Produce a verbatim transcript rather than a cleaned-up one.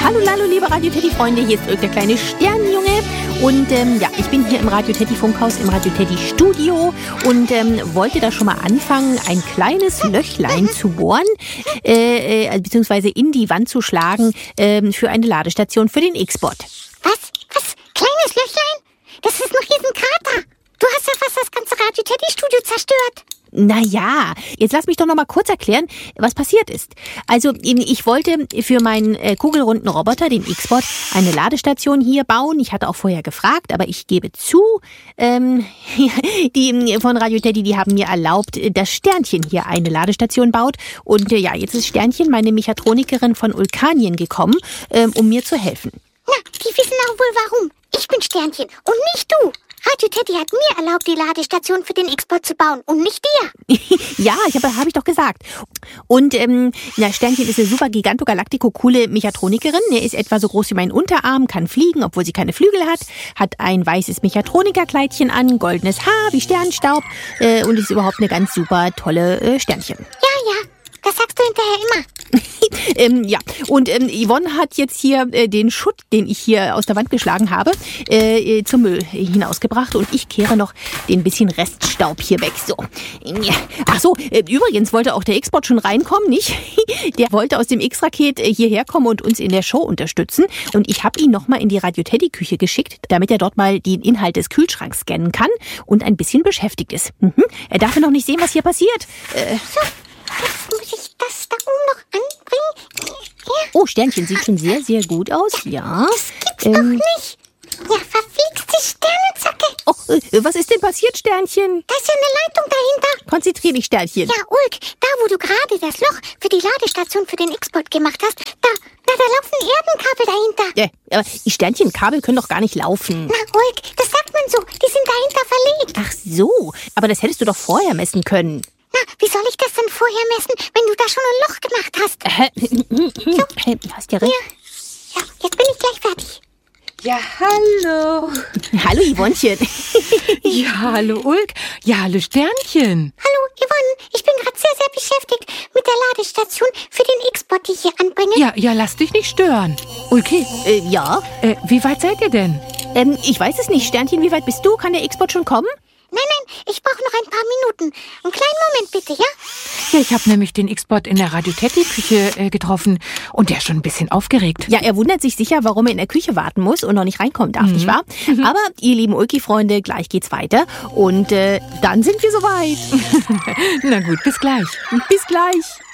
Hallo, hallo, liebe Radio Teddy-Freunde, hier ist Ulk, der kleine Sternenjunge. Und ähm, ja, ich bin hier im Radio Teddy-Funkhaus, im Radio Teddy-Studio und ähm, wollte da schon mal anfangen, ein kleines Löchlein zu bohren, äh, äh, beziehungsweise in die Wand zu schlagen äh, für eine Ladestation für den X-Bot. Was? Was? Kleines Löchlein? Das ist ein Riesenkrater. Du hast ja fast das ganze Radio Teddy-Studio zerstört. Naja, jetzt lass mich doch noch mal kurz erklären, was passiert ist. Also ich wollte für meinen äh, kugelrunden Roboter, den X-Bot, eine Ladestation hier bauen. Ich hatte auch vorher gefragt, aber ich gebe zu, ähm, die von Radio Teddy, die haben mir erlaubt, dass Sternchen hier eine Ladestation baut. Und äh, ja, jetzt ist Sternchen, meine Mechatronikerin von Ulkanien, gekommen, ähm, um mir zu helfen. Na, die wissen auch wohl warum. Ich bin Sternchen und nicht du. Radio Teddy hat mir erlaubt, die Ladestation für den X-Bot zu bauen und nicht dir. Ja, ich habe hab ich doch gesagt. Und ähm, na, Sternchen ist eine super giganto-galactico-coole Mechatronikerin. Er ist etwa so groß wie mein Unterarm, kann fliegen, obwohl sie keine Flügel hat, hat ein weißes Mechatronikerkleidchen an, goldenes Haar wie Sternstaub äh, und ist überhaupt eine ganz super tolle äh, Sternchen. Ja, ja, das sagst du hinterher immer. ähm, ja, und ähm, Yvonne hat jetzt hier äh, den Schutt, den ich hier aus der Wand geschlagen habe, äh, zum Müll hinausgebracht und ich kehre noch den bisschen Reststaub hier weg. So. Ach so, äh, übrigens wollte auch der X-Bot schon reinkommen, nicht? Der wollte aus dem X-Raket äh, hierher kommen und uns in der Show unterstützen und ich habe ihn nochmal in die Radio-Teddy-Küche geschickt, damit er dort mal den Inhalt des Kühlschranks scannen kann und ein bisschen beschäftigt ist. Mhm. Er darf ja noch nicht sehen, was hier passiert. Äh, so. Jetzt muss ich das da oben noch anbringen. Ja. Oh, Sternchen sieht schon sehr, sehr gut aus. Ja. Das gibt's ähm, doch nicht. Ja, verflixte Sternenzacke. Oh, äh, was ist denn passiert, Sternchen? Da ist ja eine Leitung dahinter. Konzentrier dich, Sternchen. Ja, Ulk, da wo du gerade das Loch für die Ladestation für den X-Bot gemacht hast, da, na, da laufen Erdenkabel dahinter. Ja, aber die Sternchenkabel können doch gar nicht laufen. Na, Ulk, das sagt man so. Die sind dahinter verlegt. Ach so, aber das hättest du doch vorher messen können. Na, wie soll ich das denn vorher messen, wenn du da schon ein Loch gemacht hast? Äh, so. Du hast ja recht. Ja, ja, jetzt bin ich gleich fertig. Ja, hallo. Hallo, Yvonnchen. Ja, hallo, Ulk. Ja, hallo, Sternchen. Hallo, Yvonne. Ich bin gerade sehr, sehr beschäftigt mit der Ladestation für den X-Bot, die ich hier anbringe. Ja, ja, lass dich nicht stören. Ulki, Äh, ja? äh, wie weit seid ihr denn? Ähm, ich weiß es nicht. Sternchen, wie weit bist du? Kann der X-Bot schon kommen? Nein, nein, ich brauche noch ein paar Minuten. Einen kleinen Moment bitte, ja? Ja, ich habe nämlich den X-Bot in der Radio-Teddy-Küche äh, getroffen und der ist schon ein bisschen aufgeregt. Ja, er wundert sich sicher, warum er in der Küche warten muss und noch nicht reinkommen darf, mhm. nicht wahr? Mhm. Aber ihr lieben Ulki-Freunde, gleich geht's weiter und äh, dann sind wir soweit. Na gut, bis gleich. Bis gleich.